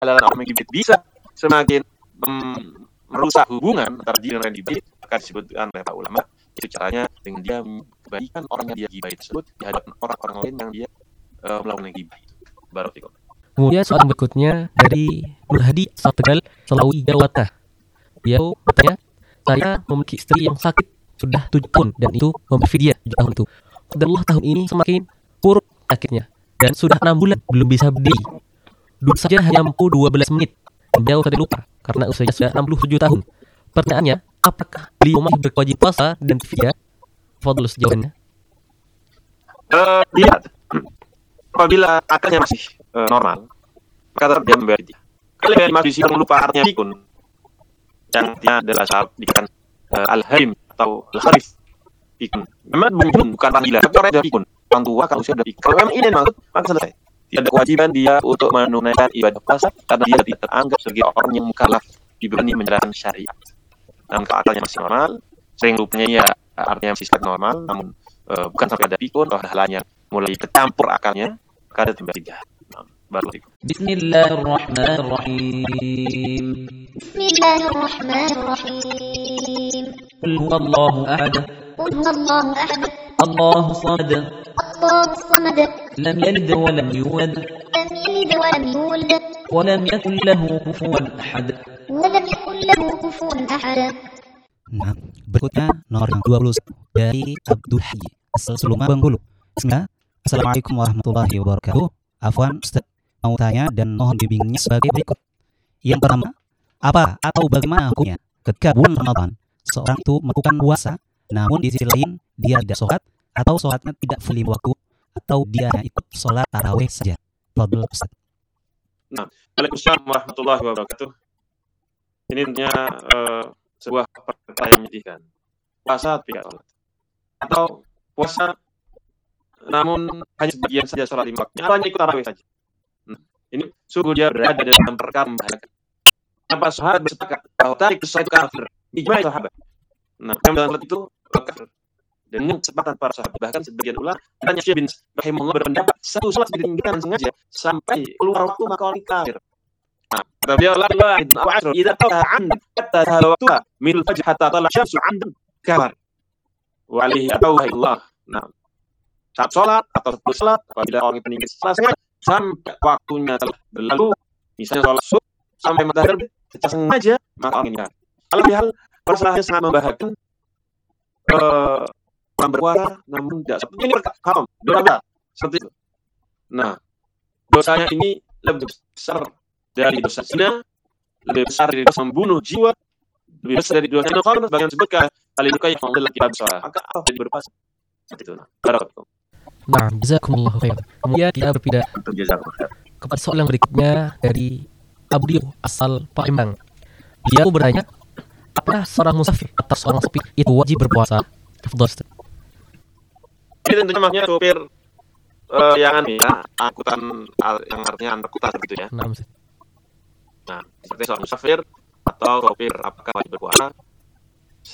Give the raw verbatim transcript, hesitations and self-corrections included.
halalan orang menggibit bisa semakin um, merusak hubungan antara diri dan gibah, maka disebutkan oleh para ulama itu caranya dengan dia kebaikan orang yang dia gibah tersebut di hadapan orang-orang lain yang dia uh, melakukan gibah itu. Barakallahu. Kemudian soal berikutnya dari Nur Hadi Tegal, Selawi, Jawa Tengah. Beliau bertanya, saya memiliki istri yang sakit sudah tujuh tahun dan itu memberi fidyah tujuh tahun itu. Qadarullah tahun ini semakin buruk sakitnya dan sudah enam bulan belum bisa berdiri. Duduk saja hanya mampu dua belas menit. Beliau tadi lupa karena usianya sudah enam puluh tujuh tahun. Pertanyaannya, apakah beliau masih berwajib puasa dan fidyah? Fadhil jawabannya. Uh, lihat, apabila akalnya masih uh, normal, maka tetap dia membayar fidyah. Kalau dia masih yang lupa artinya pikun, yang artinya adalah saat dikatakan uh, al-harim atau al-kharif pikun. Memang bukan bukan panggilan, tapi orang sudah pikun. Orang tua kalau usia sudah pikun. Kalau memang ini maksud, maka selesai. Tidak ada kewajiban dia untuk menunaikan ibadah puasa karena dia tidak teranggap sebagai orang yang mukallaf dibebani menjalankan syariat. Namun kalau akalnya masih normal, sering lupanya ya artinya masih sangat normal, namun uh, bukan sampai ada pikun atau hal-hal yang mulai bercampur akalnya, maka ada tambah tiga. Baru itu. Bismillahirrahmanirrahim. Bismillahirrahmanirrahim. Qul huwallahu ahad. Qul huwallahu ahad. Allahu samad. Allahu samad. Lam yalid wa lam yulad. Lam yalid wa lam yulad. Wa lam yakul lahu kufuwan ahad. Wa lam yakul lahu kufuwan ahad. Nah, berikutnya nomor yang dua puluh dari Abdul Hayy asal Suluma Bengkulu. Bismillah. Assalamualaikum warahmatullahi wabarakatuh. Afwan Ustaz, mau tanya dan mohon bimbingnya sebagai berikut. Yang pertama, apa atau bagaimana hukumnya ketika bulan Ramadan seorang itu melakukan puasa, namun di sisi lain dia tidak sholat atau sholatnya tidak full waktu atau dia hanya ikut sholat tarawih saja. Fadhil Ustaz. Nah, Waalaikumsalam warahmatullahi wabarakatuh. Ini tentunya uh, sebuah pertanyaan yang menyedihkan. Puasa tidak sholat atau puasa namun hanya sebagian saja sholat lima waktu, hanya ikut tarawih saja. Nah, ini sungguh dia berada dalam perkara membahayakan. Tanpa sahabat bersepakat bahwa tarik sholat itu kafir, ijma' sahabat. Nah, yang dalam sholat itu kafir. Dengan kesepakatan para sahabat, bahkan sebagian ulama, hanya Syekh bin rahimahullah berpendapat satu sholat ditinggalkan sengaja sampai keluar waktu maka orang kafir. Nah, kata beliau la wahid aw asr idza taqa an hatta tahal waqtuha min al-fajr hatta tala syamsu 'amdan kafir. Wa alaihi atawillah. Nah, saat sholat atau sebelum sholat apabila orang itu meninggal selesai sampai waktunya telah berlalu, misalnya sholat subuh sampai matahari secara sengaja, maka orang ini kafir. Alhamdulillah, masalahnya sangat membahayakan. Uh, orang berpuasa namun tidak seperti ini haram, dosa besar seperti itu. Nah, dosanya ini lebih besar dari dosa zina, lebih besar dari dosa membunuh jiwa, lebih besar dari dosa nafsu, bagian disebutkan alilukai yang adalah kita besar. Maka apa jadi berpuasa? Seperti itu. Nah, barakallahu. Nah, jazakumullah khair. Kemudian kita berpindah kepada soal yang berikutnya dari Abu Dio asal Palembang. Dia bertanya, apakah seorang musafir atau seorang sopir itu wajib berpuasa? Fadhil. Ini tentunya maksudnya sopir uh, yang aneh ya, angkutan uh, yang artinya antar kota begitu ya. Nah, nah, seperti seorang musafir atau sopir apakah wajib berpuasa?